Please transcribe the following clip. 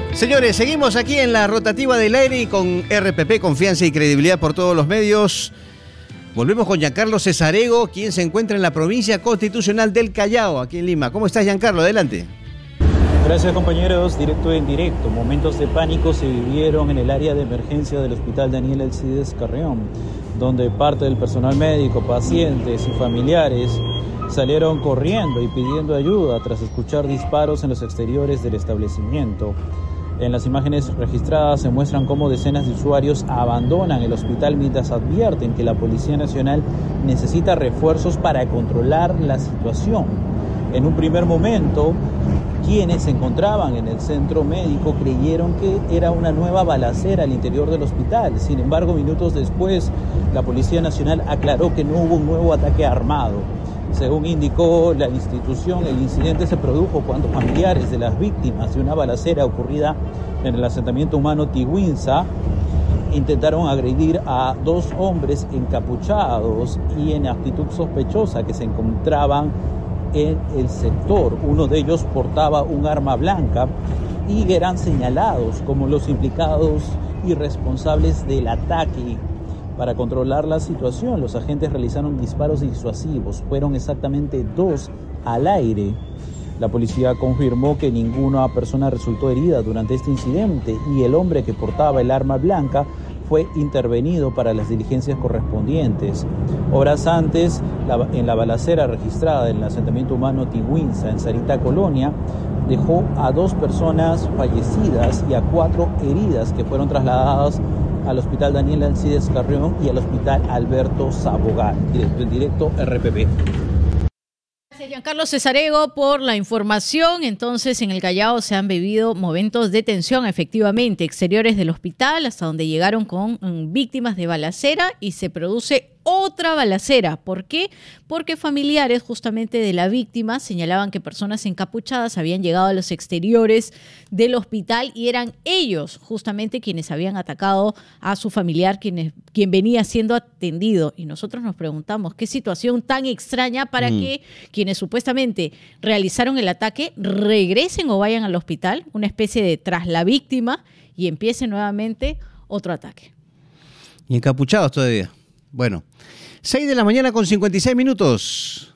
Señores, seguimos aquí en la rotativa del aire y con RPP, confianza y credibilidad por todos los medios. Volvemos con Giancarlo Cesarego, quien se encuentra en la provincia constitucional del Callao, aquí en Lima. ¿Cómo estás, Giancarlo? Adelante. Gracias, compañeros. Directo en directo. Momentos de pánico se vivieron en el área de emergencia del Hospital Daniel Alcides Carrión, donde parte del personal médico, pacientes y familiares salieron corriendo y pidiendo ayuda tras escuchar disparos en los exteriores del establecimiento. En las imágenes registradas se muestran cómo decenas de usuarios abandonan el hospital mientras advierten que la Policía Nacional necesita refuerzos para controlar la situación. En un primer momento, quienes se encontraban en el centro médico creyeron que era una nueva balacera al interior del hospital. Sin embargo, minutos después, la Policía Nacional aclaró que no hubo un nuevo ataque armado. Según indicó la institución, el incidente se produjo cuando familiares de las víctimas de una balacera ocurrida en el asentamiento humano Tiguinza intentaron agredir a dos hombres encapuchados y en actitud sospechosa que se encontraban en el sector. Uno de ellos portaba un arma blanca y eran señalados como los implicados y responsables del ataque. Para controlar la situación, los agentes realizaron disparos disuasivos. Fueron exactamente 2 al aire. La policía confirmó que ninguna persona resultó herida durante este incidente y el hombre que portaba el arma blanca fue intervenido para las diligencias correspondientes. Horas antes, en la balacera registrada en el asentamiento humano Tiguinza, en Sarita Colonia, dejó a 2 personas fallecidas y a 4 heridas que fueron trasladadas al Hospital Daniel Alcides Carrión y al Hospital Alberto Sabogal. Directo en directo, RPP. Gracias, Giancarlo Cesarego, por la información. Entonces, en el Callao se han vivido momentos de tensión, efectivamente, exteriores del hospital, hasta donde llegaron con víctimas de balacera y se produce otra balacera. ¿Por qué? Porque familiares justamente de la víctima señalaban que personas encapuchadas habían llegado a los exteriores del hospital y eran ellos justamente quienes habían atacado a su familiar, quien venía siendo atendido. Y nosotros nos preguntamos qué situación tan extraña para que quienes supuestamente realizaron el ataque regresen o vayan al hospital, una especie de tras la víctima, y empiece nuevamente otro ataque. Y encapuchados todavía. Bueno, 6 de la mañana con 56 minutos.